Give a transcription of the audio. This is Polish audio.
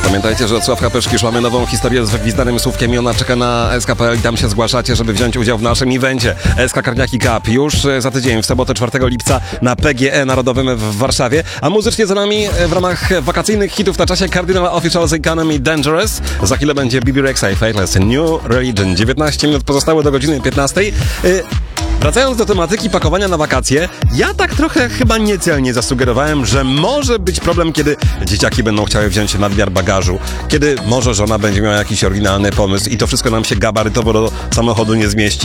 Pamiętajcie, że od Sławka Pyszki szłamy nową historię z wygwizdanym słówkiem i ona czeka na SK.pl i tam się zgłaszacie, żeby wziąć udział w naszym evencie SK Karniaki Cup. Już za tydzień, w sobotę 4 lipca na PGE Narodowym w Warszawie. A muzycznie za nami w ramach wakacyjnych hitów na czasie Cardinal Official's Economy Dangerous. Za chwilę będzie BB Rexa i Faithless New Religion. 19 minut pozostało do godziny 15. Wracając do tematyki pakowania na wakacje, ja tak trochę chyba niecelnie zasugerowałem, że może być problem, kiedy dzieciaki będą chciały wziąć nadmiar bagażu, kiedy może żona będzie miała jakiś oryginalny pomysł i to wszystko nam się gabarytowo do samochodu nie zmieści.